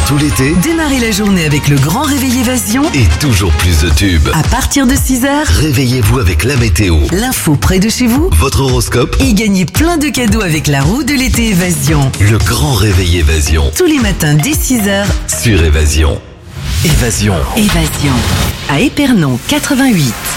tout l'été, Démarrez la journée avec le grand réveil Évasion. et toujours plus de tubes. À partir de 6h, Réveillez-vous avec la météo, l'info près de chez vous. votre horoscope, Et gagnez plein de cadeaux avec la roue de l'été Évasion. le grand réveil Évasion Tous les matins dès 6h, sur Évasion. Évasion. Évasion. À Épernon 88.